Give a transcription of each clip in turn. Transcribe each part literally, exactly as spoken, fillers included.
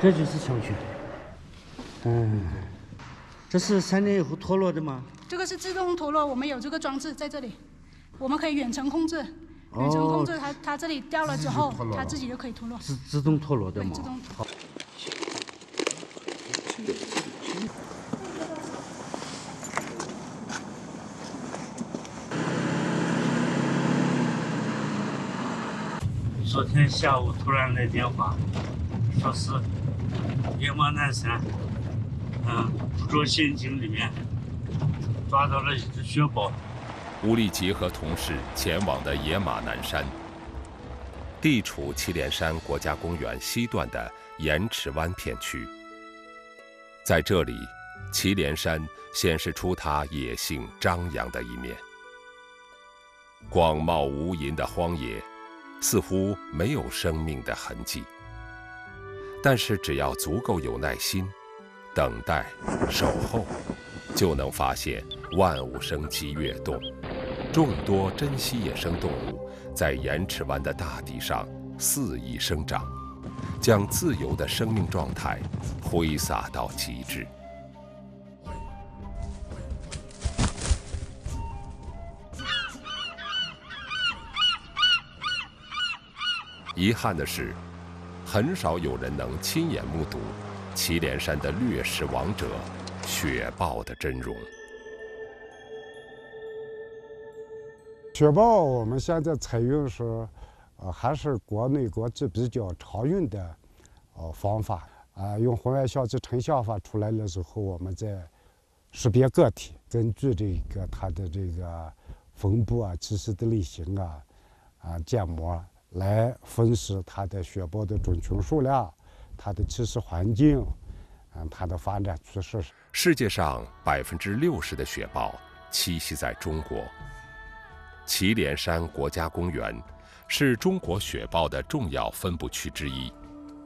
这就是小雪。嗯，这是三年以后脱落的吗？ 这个是自动脱落，我们有这个装置在这里，我们可以远程控制。远程控制它，哦、它这里掉了之后，它自己就可以脱落。 自自动脱落的吗？ 对，自动。好。 昨天下午突然来电话，说是野马南山，嗯，捕捉陷阱里面抓到了一只雪豹。 吴立吉和同事前往的野马南山，地处祁连山国家公园西段的盐池湾片区。在这里，祁连山显示出它野性张扬的一面。广袤无垠的荒野，似乎没有生命的痕迹。但是只要足够有耐心，等待、守候，就能发现万物生机跃动，众多珍稀野生动物在盐池湾的大地上肆意生长，将自由的生命状态挥洒到极致。遗憾的是，很少有人能亲眼目睹祁连山的掠食王者雪豹的真容。 雪豹我们现在采用是，呃，还是国内国际比较常用的，呃，方法啊、呃，用红外相机成像法出来了之后，我们再识别个体，根据这个它的这个分布啊、栖息的类型啊、啊建模。来分析它的雪豹的种群数量、它的栖息环境，嗯，它的发展趋势。 世界上百分之六十的雪豹栖息在中国。祁连山国家公园是中国雪豹的重要分布区之一。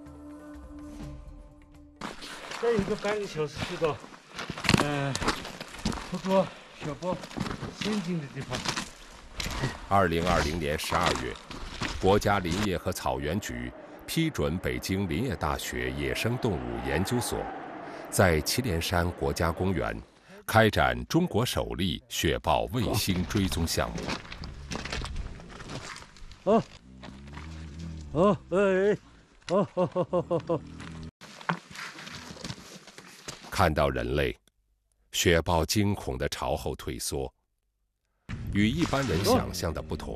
再一个半个小时就到，呃，捕捉雪豹陷阱的地方。 二零二零年十二月。国家林业和草原局批准北京林业大学野生动物研究所，在祁连山国家公园开展中国首例雪豹卫星追踪项目。 哦，哦，哎，哦，好好好好好。 看到人类，雪豹惊恐地朝后退缩。与一般人想象的不同。